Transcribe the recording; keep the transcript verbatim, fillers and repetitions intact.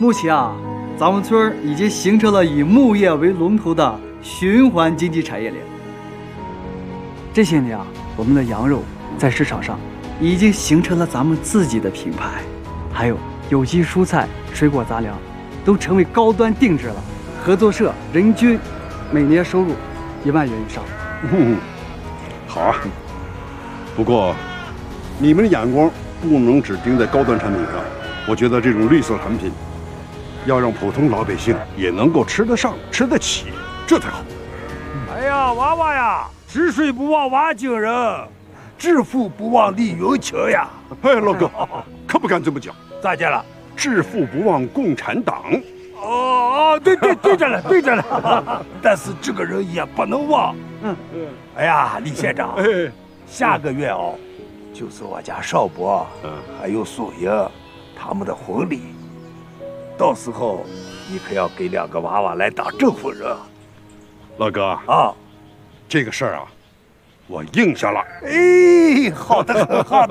目前啊，咱们村已经形成了以牧业为龙头的循环经济产业链。这些年啊，我们的羊肉在市场上已经形成了咱们自己的品牌，还有有机蔬菜、水果杂粮都成为高端定制了。合作社人均每年收入一万元以上。 嗯，好啊。不过，你们的眼光不能只盯在高端产品上。我觉得这种绿色产品，要让普通老百姓也能够吃得上、吃得起，这才好。 哎呀，娃娃呀，治水不忘挖井人，致富不忘李云情呀。 哎，老哥，可不敢这么讲。 咋的了？ 致富不忘共产党。 哦哦，对对对着了，对着了。但是这个人也不能忘。嗯嗯。哎呀，李县长，哎、下个月哦，就是我家少伯，嗯，还有苏英他们的婚礼，到时候你可要给两个娃娃来当证婚人。 老哥啊， 这个事儿啊，我应下了。 哎，好的很，好的。